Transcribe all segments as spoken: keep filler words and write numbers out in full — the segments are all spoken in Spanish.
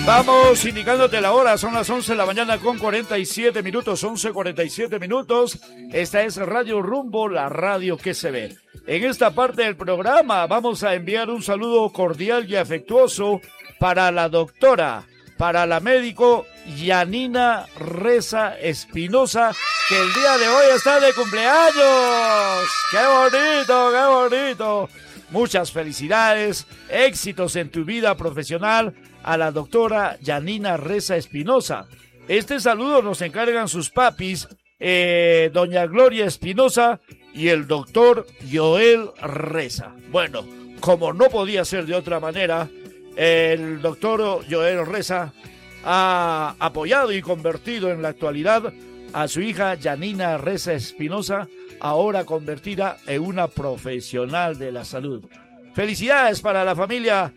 Vamos indicándote la hora, son las once de la mañana con cuarenta y siete minutos, once cuarenta y siete minutos. Esta es Radio Rumbo, la radio que se ve. En esta parte del programa vamos a enviar un saludo cordial y afectuoso para la doctora, para la médico Yanina Reza Espinosa, que el día de hoy está de cumpleaños. ¡Qué bonito, qué bonito! Muchas felicidades, éxitos en tu vida profesional a la doctora Yanina Reza Espinosa. Este saludo nos encargan sus papis, eh, doña Gloria Espinosa y el doctor Joel Reza. Bueno, como no podía ser de otra manera, el doctor Joel Reza ha apoyado y convertido en la actualidad a su hija Yanina Reza Espinosa, ahora convertida en una profesional de la salud. Felicidades para la familia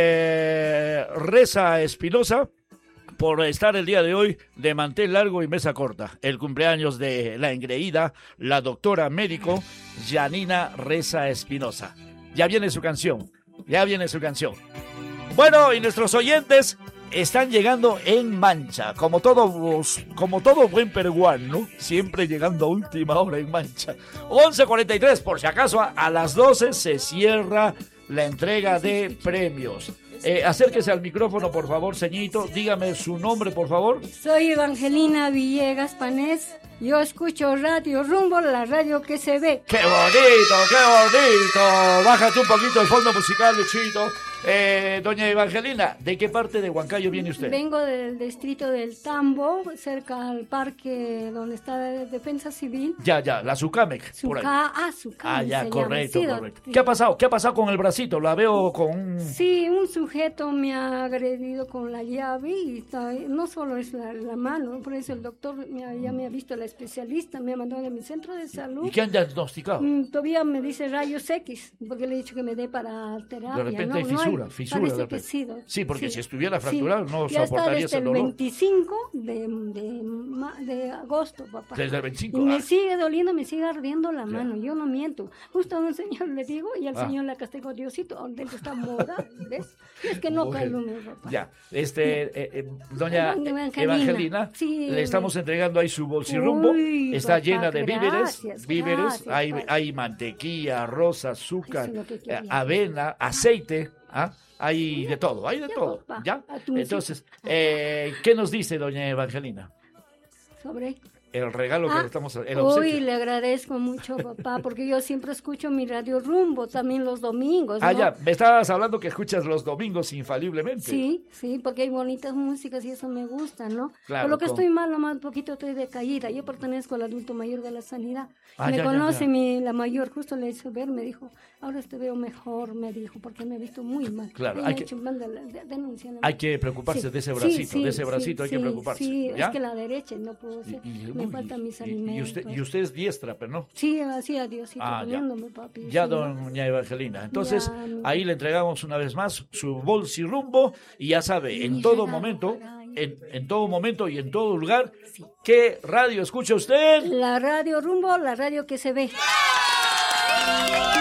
eh, Reza Espinosa por estar el día de hoy de mantel largo y mesa corta. El cumpleaños de la engreída, la doctora médico Yanina Reza Espinosa. Ya viene su canción, ya viene su canción. Bueno, y nuestros oyentes están llegando en mancha, como todos, como todo buen peruano, siempre llegando a última hora en mancha. once cuarenta y tres, por si acaso, a, a las doce se cierra la entrega de premios. Eh, acérquese al micrófono, por favor, ceñito. Dígame su nombre, por favor. Soy Evangelina Villegas Panés. Yo escucho Radio Rumbo, la radio que se ve. ¡Qué bonito, qué bonito! Bájate un poquito el fondo musical, Luchito. Eh, doña Evangelina, ¿de qué parte de Huancayo viene usted? Vengo del distrito del Tambo, cerca al parque donde está la Defensa Civil. Ya, ya, la Sucamec. Suca, ah, Sucamec. Ah, ya, se correcto, llama. correcto. ¿Qué ha pasado? ¿Qué ha pasado con el bracito? La veo con un... Sí, un sujeto me ha agredido con la llave y está, no solo es la, la mano, por eso el doctor me ha, ya me ha visto la especialista, me ha mandado a mi centro de salud. ¿Y qué han diagnosticado? Mm, todavía me dice rayos X, porque le he dicho que me dé para terapia. De repente no, hay fisura, no hay, fisura. Parece de repente. Que sí, doctor. Sí, porque sí, si estuviera fracturado sí. no ya soportaría ese está desde dolor. el veinticinco de, de, de agosto, papá. Desde el veinticinco. Y me Ah. sigue doliendo, me sigue ardiendo la Ya. mano, yo no miento. Justo a un señor le digo y al Ah. señor le castigo, Diosito, donde él está morado, ¿ves? Es que no Mujer. calumnia, papá. Ya, este, eh, eh, doña Evangelina. Evangelina, Sí. le estamos entregando ahí su bolsirrumbo. Uy, Está papá, llena de víveres, gracias, víveres, gracias, hay, padre. hay mantequilla, arroz, azúcar, Eso es lo que eh, quería. avena, aceite, ¿ah? Hay de todo, hay de Ya, todo, papá, ¿ya? atuncito. Entonces, eh, ¿qué nos dice doña Evangelina? Sobre... El regalo que Ah, le estamos, el Uy, obsequio. le agradezco mucho, papá, porque yo siempre escucho mi Radio Rumbo, también los domingos, Ah, ¿no? ya, me estabas hablando que escuchas los domingos infaliblemente. Sí, sí, porque hay bonitas músicas y eso me gusta, ¿no? Claro, Por lo que con- estoy mal, nomás un poquito estoy decaída. Yo pertenezco al adulto mayor de la sanidad. Ah, me ya, ya, conoce ya. Mi, la mayor, justo le hizo ver, me dijo, ahora te veo mejor, me dijo, porque me he visto muy mal. Claro, Y me hay ha que- hecho, mándale, de- denúnciale. Hay que preocuparse Sí, de ese sí, bracito, sí, de ese sí, bracito hay que sí, preocuparse. Sí, ¿ya? es que la derecha no puedo hacer, Y- y- me uy, faltan mis y- alimentos. y usted, y usted es diestra, pero no. Sí, así a Diosito, Ah, ya. poniéndome, papi. Ya, sí. doña Evangelina. Entonces, Ya, no. ahí le entregamos una vez más su bolsirrumbo y ya sabe, en Mi todo regalo momento, para ella. en, en todo momento y en todo lugar, ¿qué radio escucha usted? La Radio Rumbo, la radio que se ve.